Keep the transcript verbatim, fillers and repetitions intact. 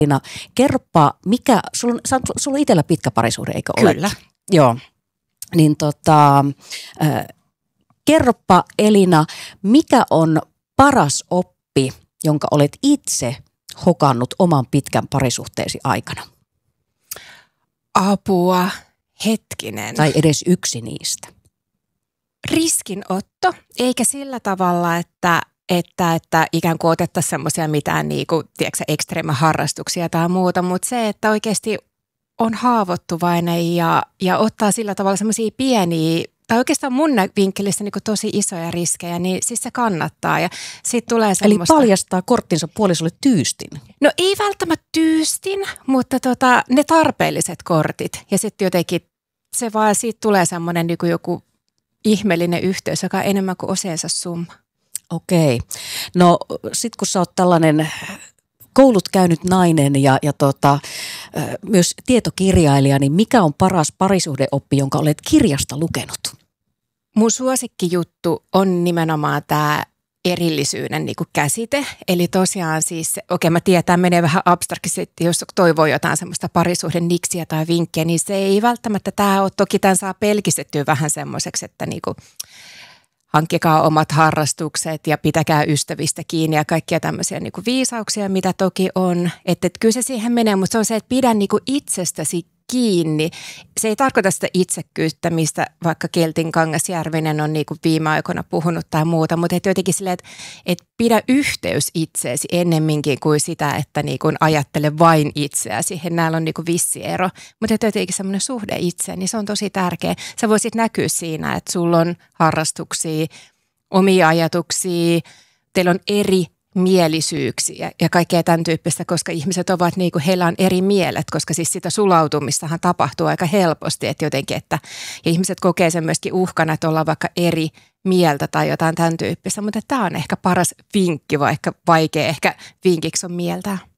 Elina, kerropa, mikä, sulla on, sulla on itsellä pitkä parisuhde, eikö ole? Kyllä. Joo, niin tota, äh, kerropa Elina, mikä on paras oppi, jonka olet itse hokannut oman pitkän parisuhteesi aikana? Apua, hetkinen. Tai edes yksi niistä. Riskinotto, eikä sillä tavalla, että Että, että ikään kuin otettaisiin semmoisia mitään niinku, tiedätkö, ekstreemaharrastuksia tai muuta, mutta se, että oikeasti on haavoittuvainen ja, ja ottaa sillä tavalla semmoisia pieniä, tai oikeastaan mun vinkkelistä niinku tosi isoja riskejä, niin siis se kannattaa. Ja sit tulee semmoista... Eli paljastaa korttinsa puolisolle tyystin? No ei välttämättä tyystin, mutta tota, ne tarpeelliset kortit. Ja sitten jotenkin se vaan, siitä tulee semmoinen niinku joku ihmeellinen yhteys, joka on enemmän kuin oseensa summa. Okei. No sit kun sä oot tällainen koulut käynyt nainen ja, ja tota, myös tietokirjailija, niin mikä on paras parisuhdeoppi, jonka olet kirjasta lukenut? Mun suosikkijuttu on nimenomaan tämä erillisyyden niin kuin käsite. Eli tosiaan siis, okei okay, mä tiedän, tämä menee vähän abstraktisesti, jos toivoo jotain semmoista parisuhden niksiä tai vinkkejä, niin se ei välttämättä tämä ole. Toki tämän saa pelkistettyä vähän semmoiseksi, että niin kuin hankkikaa omat harrastukset ja pitäkää ystävistä kiinni ja kaikkia tämmöisiä niin kuin viisauksia, mitä toki on. Että et kyllä se siihen menee, mutta se on se, että pidä niin kuin itsestäsi kiinni. Se ei tarkoita sitä itsekkyyttä, mistä vaikka Keltinkangas Järvinen on niin kuin viime aikoina puhunut tai muuta, mutta et jotenkin silleen, että et pidä yhteys itseesi ennemminkin kuin sitä, että niin kuin ajattele vain itseäsi. Näillä on niin kuin vissi ero, mutta et jotenkin semmoinen suhde itseen, niin se on tosi tärkeä. Se voi sitten näkyä siinä, että sulla on harrastuksia, omia ajatuksia, teillä on eri mielisyyksiä ja kaikkea tämän tyyppistä, koska ihmiset ovat niin kuin, heillä on eri mielet, koska siis sitä sulautumistahan tapahtuu aika helposti, että jotenkin, että ja ihmiset kokee sen myöskin uhkana, että ollaan vaikka eri mieltä tai jotain tämän tyyppistä, mutta tämä on ehkä paras vinkki, vaikka vaikea ehkä vinkiksi on mieltää.